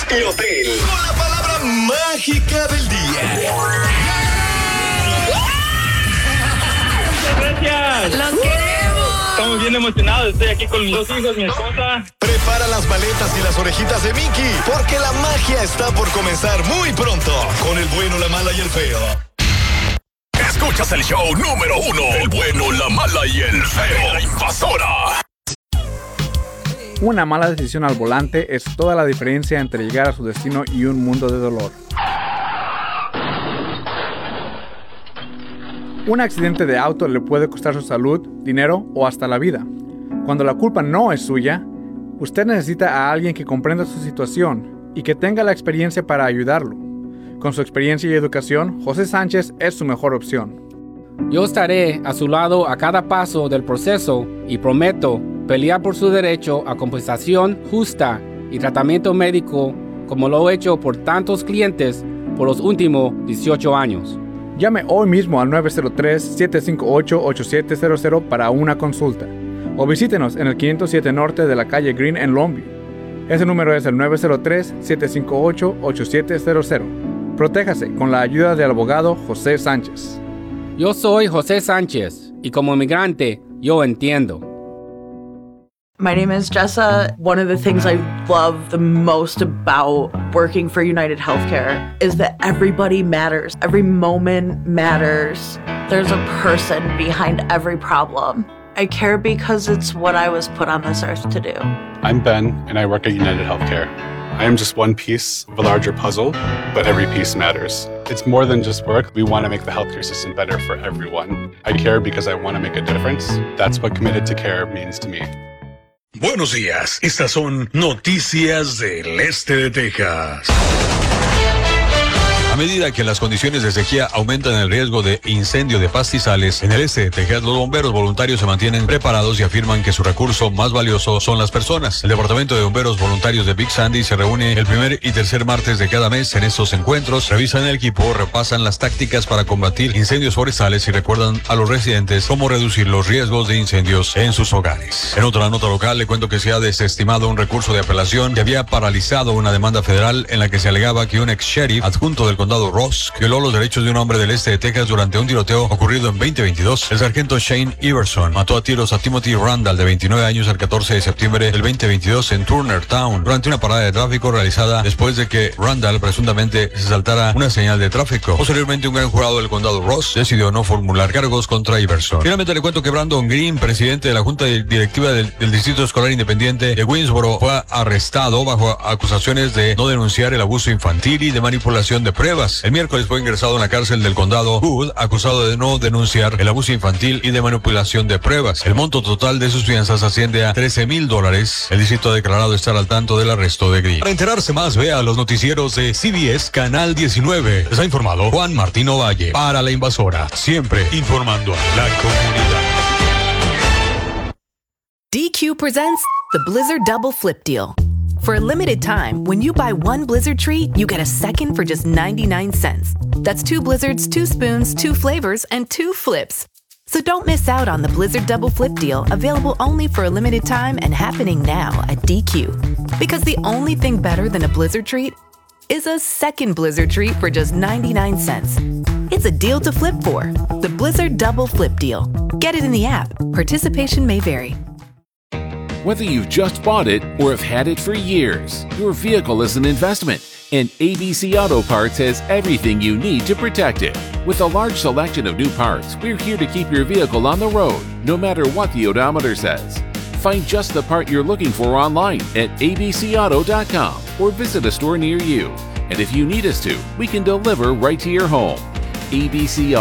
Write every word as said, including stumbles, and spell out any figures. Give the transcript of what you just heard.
y Hotel. Con la palabra mágica del día. Muchas gracias. ¡Los queremos! Estamos bien emocionados. Estoy aquí con mis dos hijos, mi esposa. Prepara las maletas y las orejitas de Mickey, porque la magia está por comenzar muy pronto. Con el bueno, la mala y el feo. Escuchas el show número uno. El bueno, la mala y el feo. La invasora. Una mala decisión al volante es toda la diferencia entre llegar a su destino y un mundo de dolor. Un accidente de auto le puede costar su salud, dinero o hasta la vida. Cuando la culpa no es suya, usted necesita a alguien que comprenda su situación y que tenga la experiencia para ayudarlo. Con su experiencia y educación, José Sánchez es su mejor opción. Yo estaré a su lado a cada paso del proceso y prometo pelear por su derecho a compensación justa y tratamiento médico como lo he hecho por tantos clientes por los últimos dieciocho años. Llame hoy mismo al nueve cero tres, siete cinco ocho, ocho siete cero cero para una consulta o visítenos en el quinientos siete Norte de la calle Green en Longview. Ese número es el nueve cero tres, siete cinco ocho, ocho siete cero cero. Protéjase con la ayuda del abogado José Sánchez. Yo soy José Sánchez y como inmigrante yo entiendo. My name is Jessa. One of the things I love the most about working for United Healthcare is that everybody matters. Every moment matters. There's a person behind every problem. I care because it's what I was put on this earth to do. I'm Ben, and I work at United Healthcare. I am just one piece of a larger puzzle, but every piece matters. It's more than just work. We want to make the healthcare system better for everyone. I care because I want to make a difference. That's what committed to care means to me. Buenos días, estas son noticias del este de Texas. A medida que las condiciones de sequía aumentan el riesgo de incendio de pastizales en el este de Texas, los bomberos voluntarios se mantienen preparados y afirman que su recurso más valioso son las personas. El Departamento de Bomberos Voluntarios de Big Sandy se reúne el primer y tercer martes de cada mes. En estos encuentros revisan el equipo, repasan las tácticas para combatir incendios forestales y recuerdan a los residentes cómo reducir los riesgos de incendios en sus hogares. En otra nota local, le cuento que se ha desestimado un recurso de apelación que había paralizado una demanda federal en la que se alegaba que un ex sheriff adjunto del condado Ross violó los derechos de un hombre del este de Texas durante un tiroteo ocurrido en veinte veintidós. El sargento Shane Iverson mató a tiros a Timothy Randall, de veintinueve años, el catorce de septiembre del veinte veintidós en Turner Town durante una parada de tráfico realizada después de que Randall presuntamente se saltara una señal de tráfico. Posteriormente, un gran jurado del condado Ross decidió no formular cargos contra Iverson. Finalmente, le cuento que Brandon Green, presidente de la Junta Directiva del, del Distrito Escolar Independiente de Winsboro, fue arrestado bajo acusaciones de no denunciar el abuso infantil y de manipulación de pruebas. El miércoles fue ingresado en la cárcel del condado Hood, acusado de no denunciar el abuso infantil y de manipulación de pruebas. El monto total de sus fianzas asciende a trece mil dólares. El distrito ha declarado estar al tanto del arresto de Green. Para enterarse más, vea los noticieros de C B S Canal diecinueve. Les ha informado Juan Martín Ovalle para La Invasora, siempre informando a la comunidad. D Q presents the Blizzard Double Flip Deal. For a limited time, when you buy one Blizzard treat, you get a second for just ninety-nine cents. That's two Blizzards, two spoons, two flavors, and two flips. So don't miss out on the Blizzard Double Flip Deal, available only for a limited time and happening now at D Q. Because the only thing better than a Blizzard treat is a second Blizzard treat for just ninety-nine cents. It's a deal to flip for. The Blizzard Double Flip Deal. Get it in the app. Participation may vary. Whether you've just bought it or have had it for years, your vehicle is an investment, and A B C Auto Parts has everything you need to protect it. With a large selection of new parts, we're here to keep your vehicle on the road, no matter what the odometer says. Find just the part you're looking for online at a b c auto dot com or visit a store near you. And if you need us to, we can deliver right to your home. A B C Auto